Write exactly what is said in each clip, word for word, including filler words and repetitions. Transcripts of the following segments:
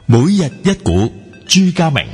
每日一股，朱家明。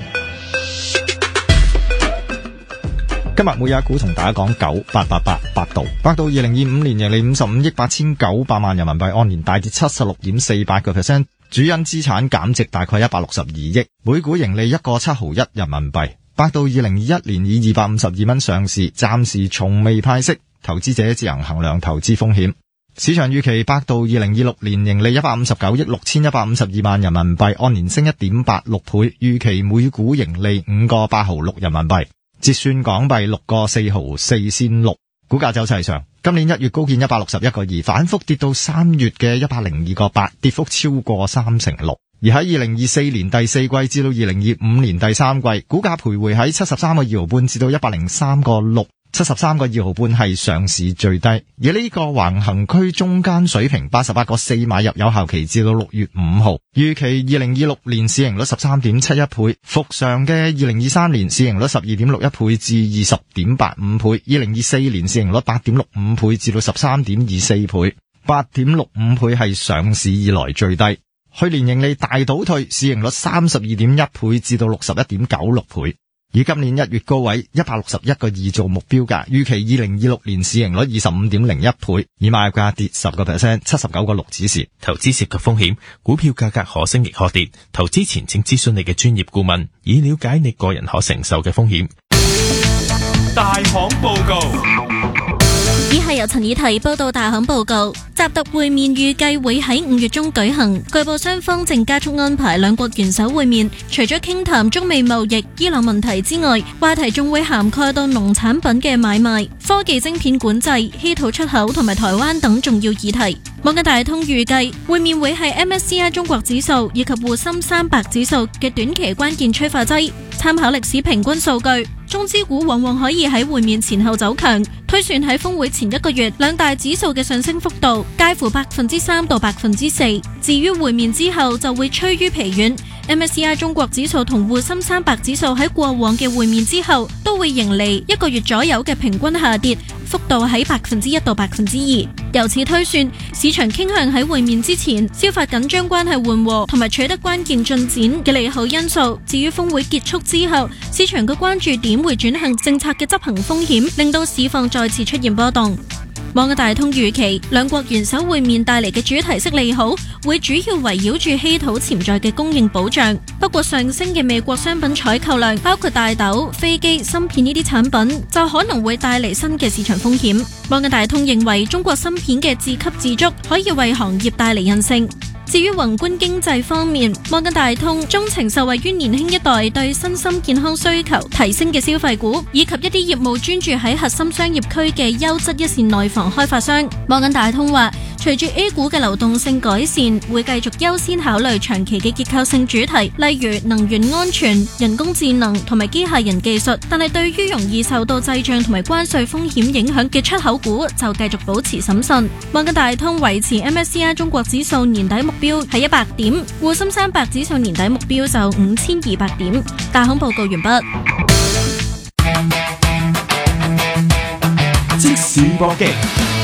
今日每日一股同大家講九八八八百度，百度二零二五年盈利五十五億八千九百萬人民幣，按年大跌七十六點四八個 percent， 主因資產減值大概一百六十二億，每股盈利一個七毫一人民幣。百度二零二一年以二百五十二蚊上市，暫時從未派息，投資者自行衡量投資風險。市場預期百度二零二六年盈利一百五十九億六千一百五十二萬人民幣，按年升一點八六倍，預期每股盈利五個八毫六人民幣，折算港幣六個四毫四仙六。股價走勢上，今年一月高見一百六十一個二，反覆跌到三月嘅一百零二個八，跌幅超過三成六。而喺二零二四年第四季至到二零二五年第三季，股價徘徊喺七十三個二毫半至到一百零三個六。七十三個二毫半係上市最低，而呢個橫行區中間水平八十八個四買入，有效期至到六月五號。預期二零二六年市盈率十三點七一倍，復常嘅二零二三年市盈率十二點六一倍至二十點八五倍，二零二四年市盈率八點六五倍至到十三點二四倍，八點六五倍係上市以來最低。去年盈利大倒退，市盈率三十二點一倍至到六十一點九六倍。以今年一月高位一百六十一個二做目標價，預期二零二六年市盈率二十五點零一倍，以買入價跌十個 percent， 七十九個六指示。 投資涉及風險，股票價格可升亦可跌，投資前請諮詢你嘅專業顧問，以了解你個人可承受嘅風險。 大行報告。 以下由陳以提報道大行報告。習特會面預計會喺五月中舉行，據報雙方正加速安排兩國元首會面。除咗傾談中美貿易、伊朗問題之外，話題仲會涵蓋到農產品嘅買賣、科技晶片管制、稀土出口同埋台灣等重要議題。摩根大通預計會面會係 M S C I 中國指數以及滬深三百指數嘅短期關鍵催化劑。參考歷史平均數據，中資股往往可以喺會面前後走強，推算喺峰會前一個月兩大指數嘅上升幅度介乎百分之三到百分之四，至於會面之後就會趨於疲軟。M S C I 中國指數同滬深三百指數喺過往嘅會面之後都會迎嚟一個月左右嘅平均下跌，幅度喺百分之一到百分之二。由此推算，市場傾向喺會面之前消化緊張關係緩和同埋取得關鍵進展嘅利好因素。至於峰會結束之後，市場嘅關注點會轉向政策嘅執行風險，令到市況再次出現波動。摩根大通預期兩國元首會面帶嚟嘅主題式利好會主要圍繞住稀土潛在嘅供應保障。不過上升嘅美國商品採購量，包括大豆、飛機、芯片呢啲產品，就可能會帶嚟新嘅市場風險。摩根大通認為中國芯片嘅自給自足可以為行業帶嚟韌性。至於宏觀經濟方面，摩根大通鍾情受惠於年輕一代對身心健康需求提升嘅消費股，以及一啲業務專注喺核心商業區嘅優質一線內房開發商。摩根大通話，隨住 A 股嘅流動性改善，會繼續優先考慮長期嘅結構性主題，例如能源安全、人工智能同埋機械人技術。但係對於容易受到滯脹同埋關稅風險影響嘅出口股，就繼續保持審慎。摩根大通維持 M S C I 中國指數年底目標係一百點，滬深三百指數年底目標就五千二百點。大行報告完畢。 即時搏擊，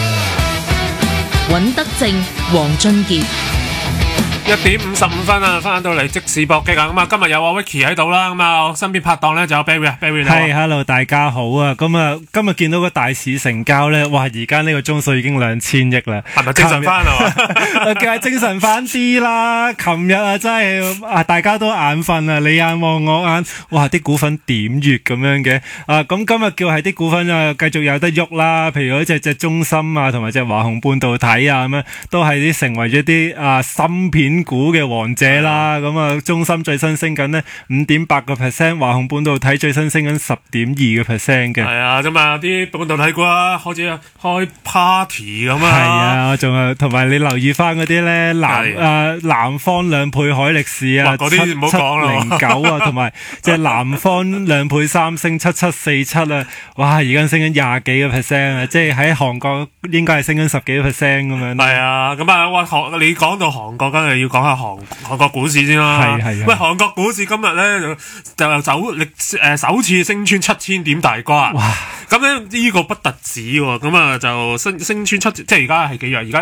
尹德正、黃俊傑。 一點五十五分啊，翻到嚟即時搏擊啊！咁啊，今日有阿 Vicky 喺度啦，咁啊，我身邊拍檔咧就有 Barry 啊 ，Barry 你好。 係 ，hello， 大家好啊！咁啊，今日見到個大市成交咧，哇！而家呢個鐘數已經兩千億啦， 係咪精神翻啊？ 梗係精神翻啲啦！琴日啊，真係啊，大家都眼瞓啊，你眼望我眼，哇！啲股份點月咁樣嘅啊！咁今日叫係啲股份啊，繼續有得喐啦。譬如嗰隻隻中芯啊，同埋隻華虹半導體啊，咁樣都係啲成為咗啲啊芯片股嘅王者啦，咁啊中芯最新升緊呢五點八個 percent， 華虹半導體最新升緊十點二個 percent 嘅。係啊，咁啊啲半導體股啊開始開 party 咁啊。係啊，仲係同埋你留意翻嗰啲咧南誒南方兩倍海力士啊， 嗰啲唔好講啦， 七七零九啊，同埋即係南方兩倍三星七七四七啊，哇！而家升緊廿幾個 percent 啊，即係喺韓國應該係升緊十幾個 percent 咁樣。 係啊，咁啊，哇！韓你講到韓國，梗係要講下韓韓國股市先啦。 係係。喂， 韓國股市今日咧就就走歷誒首次升穿七千點大關。哇！咁咧呢個不特止喎，咁啊就升升穿七，即係而家係幾日？而家